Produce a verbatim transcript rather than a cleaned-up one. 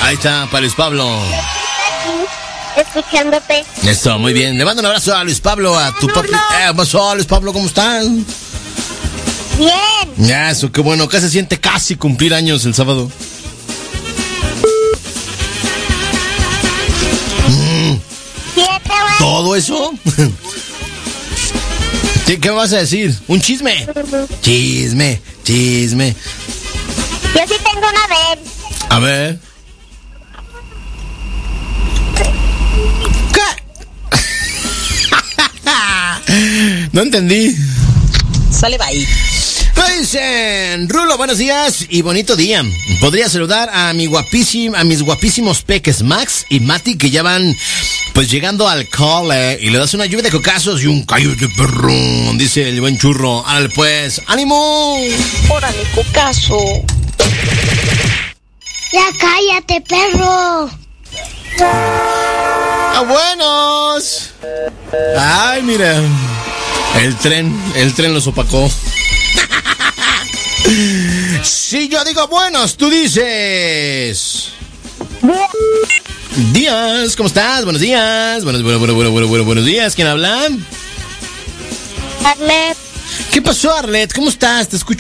Ahí está, para Luis Pablo. Escuchándote. Eso, muy bien. Le mando un abrazo a Luis Pablo, a tu papi. Eh, pasó, Luis Pablo, ¿cómo estás? Bien. Ya, eso, qué bueno. Acá se siente casi cumplir años el sábado. Mm. Siete, güey. ¿Todo eso? ¿Qué, ¿Qué vas a decir? ¿Un chisme? Chisme, chisme. Yo sí tengo una vez. A ver. ¿Qué? No entendí. Sale bye. Me dicen, Rulo, buenos días y bonito día. Podría saludar a mi guapísimo, a mis guapísimos peques Max y Mati, que ya van pues llegando al cole, y le das una lluvia de cocazos y un callo de perrón, dice el buen churro. Árale pues, ánimo. Órale, cocazo. Ya cállate, perro. ¡Ah, buenos! Ay, mira. El tren, el tren los opacó. Si yo digo buenos, tú dices... Días, ¿cómo estás? Buenos días. Buenos, bueno, bueno, bueno, bueno, bueno, buenos días. ¿Quién habla? Arlet. ¿Qué pasó, Arlet? ¿Cómo estás? Te escucho